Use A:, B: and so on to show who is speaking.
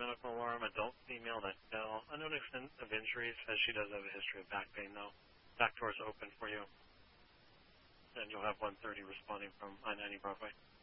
A: medical alarm. Adult female that fell. Unknown extent of injuries, as she does have a history of back pain, though. Back door's open for you. And you'll have 130 responding from I-90 Broadway.